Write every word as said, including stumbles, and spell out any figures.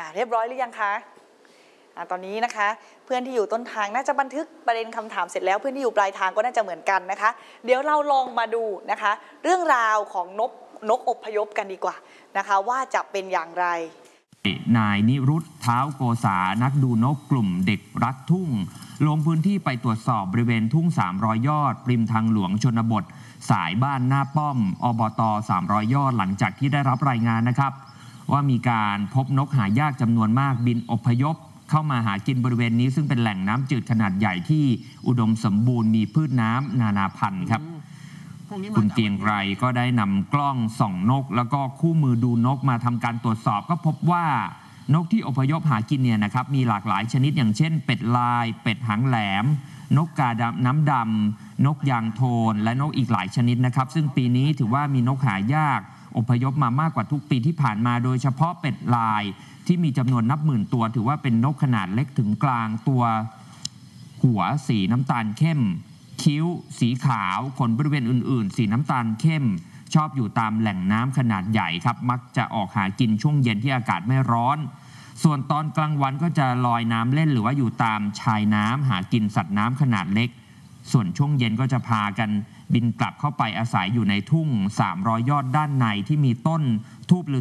เรียบร้อยหรือยังคะอ่าตอนนี้นะคะเพื่อนที่อยู่ต้นทางน่าจะบันทึกประเด็นคำถามเสร็จแล้วเพื่อนที่อยู่ปลายทางก็น่าจะเหมือนกันนะคะเดี๋ยวเราลองมาดูนะคะเรื่องราวของนกนกอพยพกันดีกว่านะคะว่าจะเป็นอย่างไรนายนิรุต เท้าโกษานักดูนกกลุ่มเด็กรักทุ่งลงพื้นที่ไปตรวจสอบบริเวณทุ่งสามร้อยยอดริมทางหลวงชนบทสายบ้านหน้าป้อมอบตสามร้อยยอดหลังจากที่ได้รับรายงานนะครับว่ามีการพบนกหายากจำนวนมากบินอพยพเข้ามาหากินบริเวณนี้ซึ่งเป็นแหล่งน้ำจืดขนาดใหญ่ที่อุดมสมบูรณ์มีพืชน้ำนานาพันธุ์ครับคุณเกียงไกรก็ได้นำกล้องส่องนกแล้วก็คู่มือดูนกมาทำการตรวจสอบก็พบว่านกที่อพยพหากินเนี่ยนะครับมีหลากหลายชนิดอย่างเช่นเป็ดลายเป็ดหางแหลมนกกาดำน้ำดำนกยางโทนและนกอีกหลายชนิดนะครับซึ่งปีนี้ถือว่ามีนกหายากอพยพมามากกว่าทุกปีที่ผ่านมาโดยเฉพาะเป็ดลายที่มีจำนวนนับหมื่นตัวถือว่าเป็นนกขนาดเล็กถึงกลางตัวหัวสีน้ำตาลเข้มคิ้วสีขาวขนบริเวณอื่นๆสีน้ำตาลเข้มชอบอยู่ตามแหล่งน้ำขนาดใหญ่ครับมักจะออกหากินช่วงเย็นที่อากาศไม่ร้อนส่วนตอนกลางวันก็จะลอยน้ำเล่นหรือว่าอยู่ตามชายน้ำหากินสัตว์น้ำขนาดเล็กส่วนช่วงเย็นก็จะพากันบินกลับเข้าไปอาศัยอยู่ในทุ่งสามร้อยยอดด้านในที่มีต้นทูบฤาษี